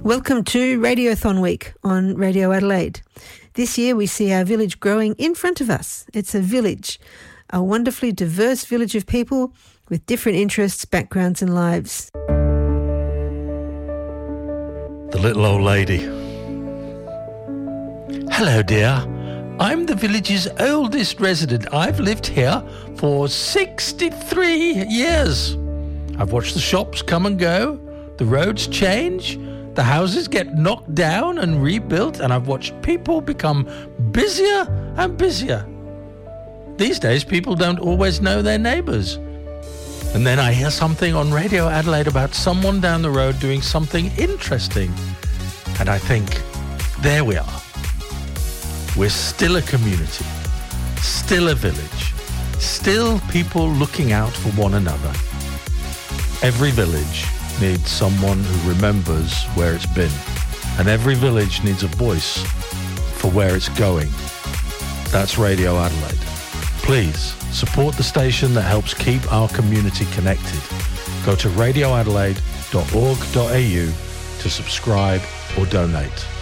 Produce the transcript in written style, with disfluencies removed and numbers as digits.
Welcome to Radiothon Week on Radio Adelaide. This year we see our village growing in front of us. It's a village, a wonderfully diverse village of people with different interests, backgrounds and lives. The little old lady. Hello, dear. I'm the village's oldest resident. I've lived here for 63 years. I've watched the shops come and go, the roads change, the houses get knocked down and rebuilt, and I've watched people become busier and busier. These days, people don't always know their neighbours. And then I hear something on Radio Adelaide about someone down the road doing something interesting. And I think, there we are. We're still a community, still a village, still people looking out for one another. Every village needs someone who remembers where it's been, and every village needs a voice for where it's going. That's Radio Adelaide. Please support the station that helps keep our community connected. Go to radioadelaide.org.au to subscribe or donate.